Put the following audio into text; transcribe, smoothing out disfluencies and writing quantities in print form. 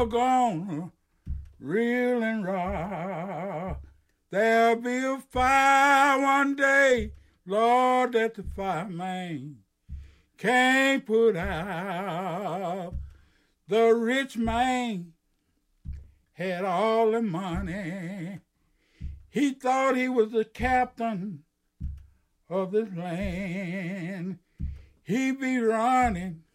gone real and raw. There'll be a fire one day, Lord, that the fireman can't put out. The rich man had all the money. He thought he was the captain of this land. He be running